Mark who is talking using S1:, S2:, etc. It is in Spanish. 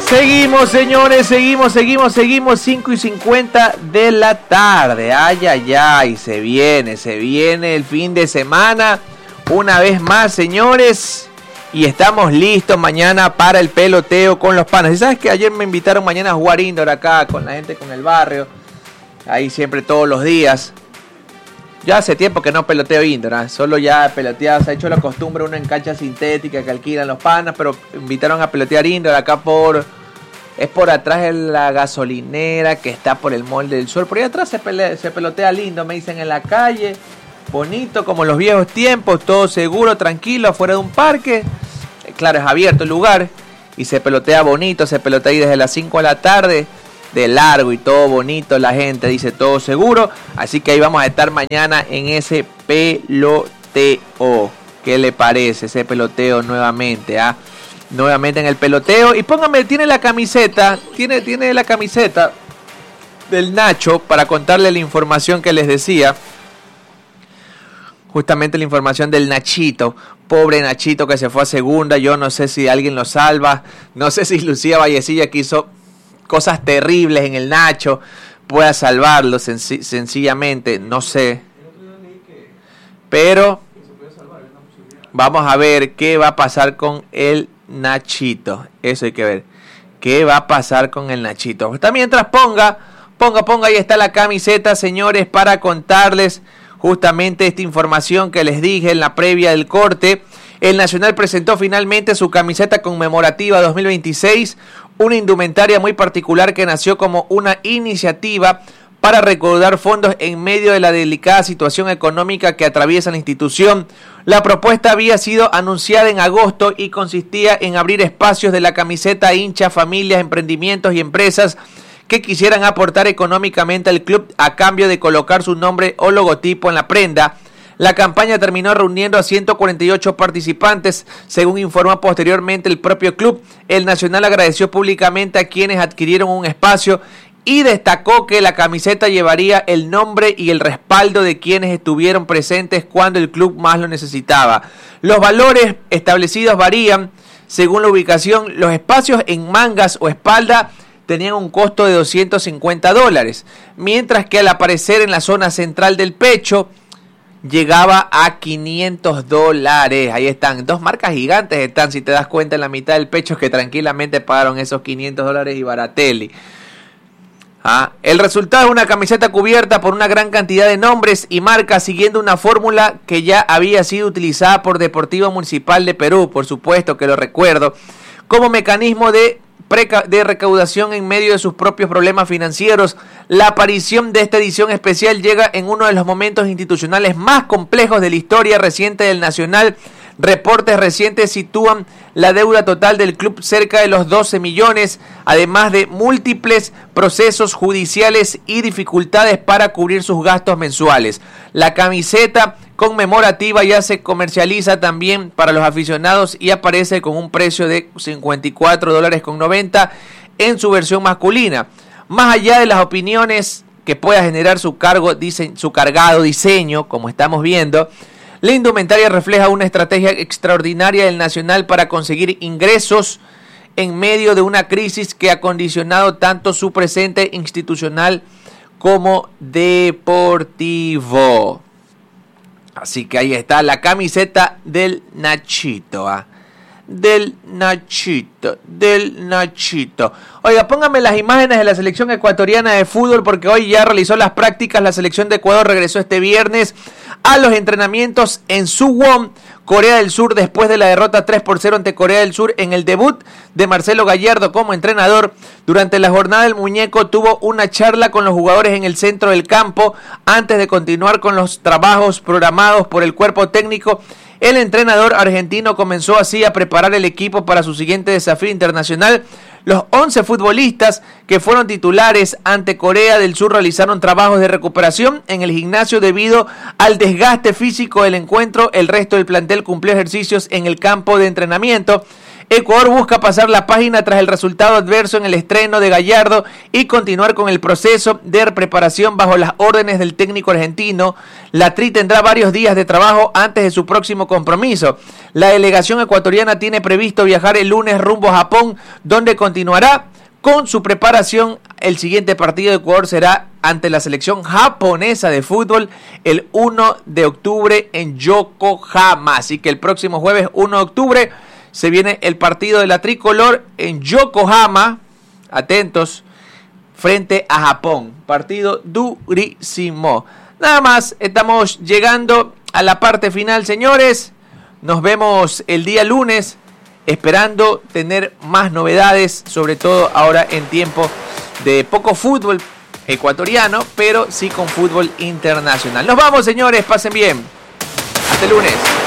S1: Seguimos, señores, seguimos, 5:50 de la tarde. Ay, ay, ay, se viene el fin de semana. Una vez más, señores. Y estamos listos mañana para el peloteo con los panas. Y sabes que ayer me invitaron mañana a jugar indoor acá con la gente, con el barrio. Ahí siempre todos los días. Ya hace tiempo que no peloteo indoor, ¿eh? Solo ya peloteado, se ha hecho la costumbre uno en cancha sintética que alquilan los panas, pero invitaron a pelotear indoor acá es por atrás de la gasolinera que está por el Mall del Sol. Por ahí atrás se pelotea lindo, me dicen, en la calle, bonito como en los viejos tiempos, todo seguro, tranquilo, afuera de un parque. Claro, es abierto el lugar y se pelotea bonito, se pelotea ahí desde las 5 de la tarde. De largo y todo bonito, la gente dice todo seguro, así que ahí vamos a estar mañana en ese peloteo. ¿Qué le parece ese peloteo nuevamente? Nuevamente en el peloteo. Y póngame, tiene la camiseta del Nacho para contarle la información que les decía. Justamente la información del Nachito. Pobre Nachito que se fue a segunda. Yo no sé si alguien lo salva. No sé si Lucía Vallecilla que hizo cosas terribles en el Nacho pueda salvarlo sencillamente, no sé. Pero vamos a ver qué va a pasar con el Nachito. Eso hay que ver. ¿Qué va a pasar con el Nachito? Está mientras ponga, ahí está la camiseta, señores, para contarles justamente esta información que les dije en la previa del corte. El Nacional presentó finalmente su camiseta conmemorativa 2026, una indumentaria muy particular que nació como una iniciativa para recaudar fondos en medio de la delicada situación económica que atraviesa la institución. La propuesta había sido anunciada en agosto y consistía en abrir espacios de la camiseta a hinchas, familias, emprendimientos y empresas que quisieran aportar económicamente al club a cambio de colocar su nombre o logotipo en la prenda. La campaña terminó reuniendo a 148 participantes, según informó posteriormente el propio club. El Nacional agradeció públicamente a quienes adquirieron un espacio y destacó que la camiseta llevaría el nombre y el respaldo de quienes estuvieron presentes cuando el club más lo necesitaba. Los valores establecidos varían según la ubicación. Los espacios en mangas o espalda tenían un costo de $250, mientras que al aparecer en la zona central del pecho llegaba a $500. Ahí están, dos marcas gigantes están, si te das cuenta, en la mitad del pecho, que tranquilamente pagaron esos $500 y Baratelli. El resultado es una camiseta cubierta por una gran cantidad de nombres y marcas, siguiendo una fórmula que ya había sido utilizada por Deportivo Municipal de Perú, por supuesto que lo recuerdo, como mecanismo de recaudación en medio de sus propios problemas financieros. La aparición de esta edición especial llega en uno de los momentos institucionales más complejos de la historia reciente del Nacional. Reportes recientes sitúan la deuda total del club cerca de los 12 millones, además de múltiples procesos judiciales y dificultades para cubrir sus gastos mensuales. La camiseta conmemorativa ya se comercializa también para los aficionados y aparece con un precio de $54.90 en su versión masculina. Más allá de las opiniones que pueda generar su cargado diseño, como estamos viendo, la indumentaria refleja una estrategia extraordinaria del Nacional para conseguir ingresos en medio de una crisis que ha condicionado tanto su presente institucional como deportivo. Así que ahí está la camiseta del Nachito, del Nachito. Oiga, póngame las imágenes de la selección ecuatoriana de fútbol, porque hoy ya realizó las prácticas. La selección de Ecuador regresó este viernes a los entrenamientos en Suwon, Corea del Sur, después de la derrota 3-0 ante Corea del Sur en el debut de Marcelo Gallardo como entrenador. Durante la jornada, el muñeco tuvo una charla con los jugadores en el centro del campo antes de continuar con los trabajos programados por el cuerpo técnico. El entrenador argentino comenzó así a preparar el equipo para su siguiente desafío internacional. Los 11 futbolistas que fueron titulares ante Corea del Sur realizaron trabajos de recuperación en el gimnasio debido al desgaste físico del encuentro. El resto del plantel cumplió ejercicios en el campo de entrenamiento. Ecuador busca pasar la página tras el resultado adverso en el estreno de Gallardo y continuar con el proceso de preparación bajo las órdenes del técnico argentino. La Tri tendrá varios días de trabajo antes de su próximo compromiso. La delegación ecuatoriana tiene previsto viajar el lunes rumbo a Japón, donde continuará con su preparación. El siguiente partido de Ecuador será ante la selección japonesa de fútbol el 1 de octubre en Yokohama. Así que el próximo jueves 1 de octubre se viene el partido de la tricolor en Yokohama. Atentos, frente a Japón. Partido durísimo. Nada más, estamos llegando a la parte final, señores. Nos vemos el día lunes, esperando tener más novedades, sobre todo ahora en tiempo de poco fútbol ecuatoriano, pero sí con fútbol internacional. Nos vamos, señores, pasen bien. Hasta el lunes.